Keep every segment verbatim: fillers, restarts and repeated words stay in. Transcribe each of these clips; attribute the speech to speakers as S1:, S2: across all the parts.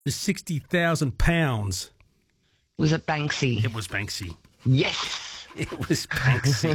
S1: sixty thousand pounds.
S2: Was it Banksy?
S1: It was Banksy.
S2: Yes.
S1: It was Banksy.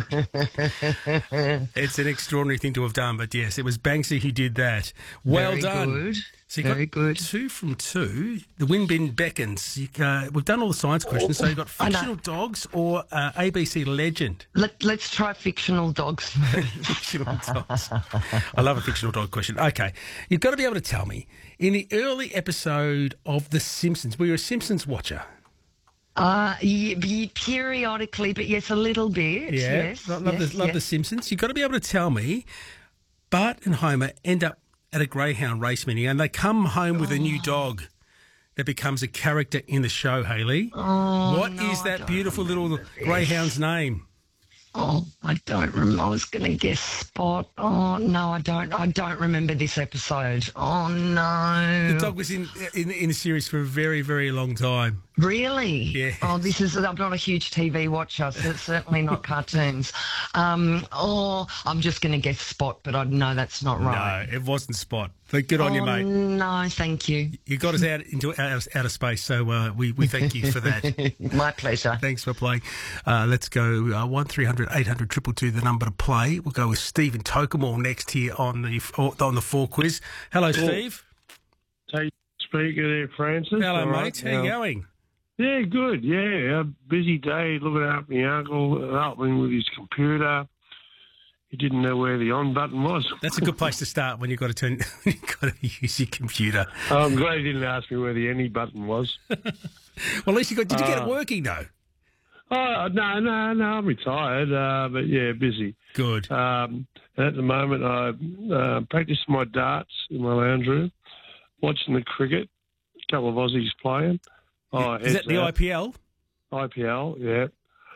S1: It's an extraordinary thing to have done, but yes, it was Banksy who did that. Well
S2: Very
S1: done.
S2: Good.
S1: So you
S2: Very
S1: got
S2: good.
S1: two from two. The wind bin beckons. You, uh, we've done all the science questions, so you've got
S2: I know.
S1: fictional dogs or uh, A B C legend.
S2: Let, let's try fictional dogs.
S1: Fictional dogs. I love a fictional dog question. Okay, you've got to be able to tell me, in the early episode of The Simpsons, were you a Simpsons watcher?
S2: Uh, y- y- periodically, but yes, a little bit.
S1: Yeah,
S2: Yes,
S1: love, love
S2: yes,
S1: the, love
S2: yes.
S1: the Simpsons. You've got to be able to tell me, Bart and Homer end up at a greyhound race meeting and they come home with a new dog that becomes a character in the show, Hayley.
S2: Oh,
S1: What
S2: no,
S1: is
S2: I
S1: that
S2: don't
S1: beautiful little
S2: remember this.
S1: greyhound's name?
S2: Oh, I don't remember. I was going to guess Spot. Oh no, I don't. I don't remember this episode. Oh no.
S1: The dog was in, in in the series for a very, very long time.
S2: Really?
S1: Yes.
S2: Oh, this is. I'm not a huge T V watcher, so it's certainly not cartoons. Um. Oh, I'm just going to guess Spot, but I know that's not right.
S1: No, it wasn't Spot. But good on you,
S2: Oh,
S1: mate.
S2: no, thank you.
S1: You got us out into outer, outer space, so uh, we, we thank you for that.
S2: My pleasure.
S1: Thanks for playing. Uh, let's go uh, one three hundred eight hundred two two two, the number to play. We'll go with Stephen Tokemore next here on the on the four quiz. Hello, Steve.
S3: Take speaker there, Francis.
S1: Hello,
S3: All
S1: mate.
S3: right.
S1: How you
S3: Now-
S1: going?
S3: Yeah, good. Yeah, a busy day looking after my uncle, helping with his computer. He didn't know where the on button was.
S1: That's a good place to start when you've got to turn, when you've got to use your computer.
S3: I'm glad he didn't ask me where the any button was.
S1: Well, at least you got. Did you get it
S3: Uh,
S1: working though?
S3: Oh, no, no, no, I'm retired, uh, but yeah, busy.
S1: Good.
S3: Um, at the moment, I uh, practice my darts in my lounge room, watching the cricket, a couple of Aussies playing. Oh,
S1: Is that
S3: heads
S1: the
S3: out.
S1: I P L?
S3: I P L, yeah.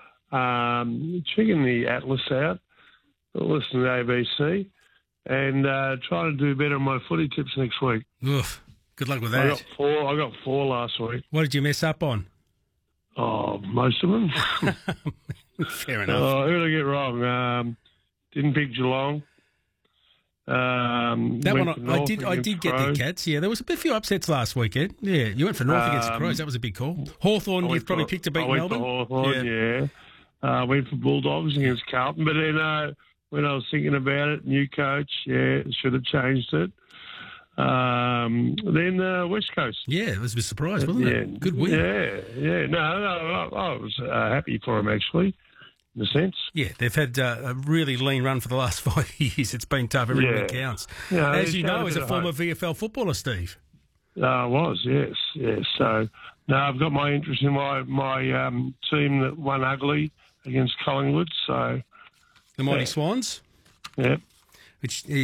S3: Um, checking the Atlas out, listening to A B C, and uh, trying to do better on my footy tips next week.
S1: Oof. Good luck with
S3: I
S1: that.
S3: got four. I got four last week.
S1: What did you mess up on?
S3: Oh, most of them.
S1: Fair enough.
S3: Oh, who did I get wrong? Um, didn't pick Geelong. Um,
S1: That
S3: went
S1: one,
S3: for
S1: I, I
S3: North
S1: did. I
S3: against
S1: did get the
S3: Crows.
S1: Cats. Yeah, there was a bit few upsets last weekend. Yeah, you went for North against the
S3: Um,
S1: Crows. That was a big call. Hawthorn,
S3: I
S1: you've
S3: went
S1: probably
S3: for-
S1: picked to beat
S3: I went
S1: Melbourne.
S3: For Hawthorn, yeah. Uh, went for Bulldogs against Carlton, but then uh, when I was thinking about it, new coach, yeah, should have changed it. Um, then uh, West Coast.
S1: Yeah, it was a surprise, wasn't
S3: yeah,
S1: it? Good win.
S3: Yeah, yeah. No, no, I, I was uh, happy for him actually, in a sense.
S1: Yeah, they've had uh, a really lean run for the last five years. It's been tough. Every
S3: Yeah.
S1: win counts.
S3: Yeah,
S1: As
S3: it's
S1: you
S3: got
S1: know,
S3: a
S1: as
S3: bit
S1: a
S3: of
S1: former
S3: hope.
S1: V F L footballer, Steve.
S3: Uh, I was, yes, yes. So, no, I've got my interest in my my um, team that won ugly against Collingwood. So,
S1: The Mighty
S3: Yeah.
S1: Swans,
S3: yeah.
S1: which